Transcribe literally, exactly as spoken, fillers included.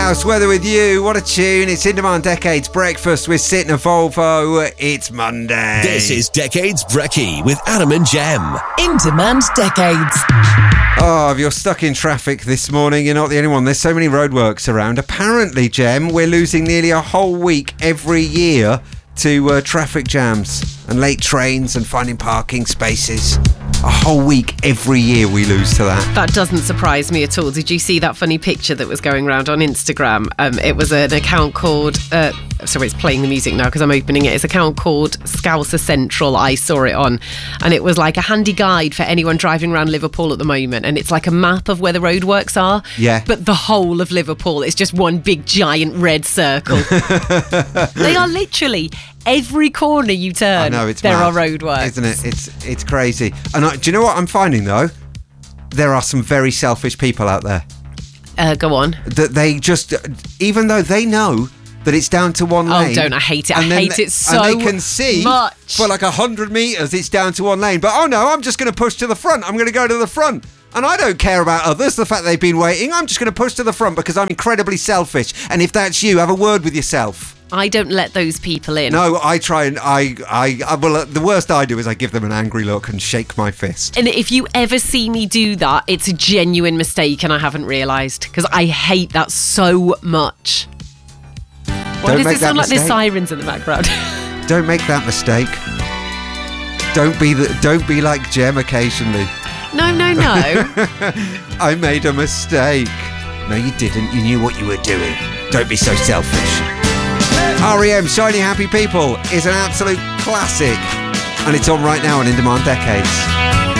House weather with you. What a tune. It's In Demand Decades Breakfast with Sit in a Volvo. It's Monday. This is Decades Brekkie with Adam and Jem. In Demand Decades. Oh, if you're stuck in traffic this morning, you're not the only one. There's so many roadworks around. Apparently, Jem, we're losing nearly a whole week every year to uh, traffic jams and late trains and finding parking spaces. A whole week every year we lose to that. That doesn't surprise me at all. Did you see that funny picture that was going around on Instagram? Um, it was an account called... Uh, sorry, it's playing the music now because I'm opening it. It's an account called Scouser Central. I saw it on. And it was like a handy guide for anyone driving around Liverpool at the moment. And it's like a map of where the roadworks are. Yeah. But the whole of Liverpool, it's just one big giant red circle. They are literally... Every corner you turn, I know, it's there mad, are roadworks. Isn't it? It's it's crazy. And I, do you know what I'm finding, though? There are some very selfish people out there. Uh, go on. That they just, even though they know that it's down to one lane. Oh, don't. I hate it. I hate they, it so And they can see much. for like a hundred metres it's down to one lane. But oh no, I'm just going to push to the front. I'm going to go to the front. And I don't care about others, the fact they've been waiting. I'm just going to push to the front because I'm incredibly selfish. And if that's you, have a word with yourself. I don't let those people in. No, I try and I, I, I well, uh, the worst I do is I give them an angry look and shake my fist. And if you ever see me do that, it's a genuine mistake and I haven't realised because I hate that so much. Why Don't does make it sound that like there's mistake. sirens in the background? Don't make that mistake. Don't be the, don't be like Jem occasionally. No, no, no. I made a mistake. No, you didn't. You knew what you were doing. Don't be so selfish. R E M, Shiny Happy People, is an absolute classic. And it's on right now on In Demand Decades.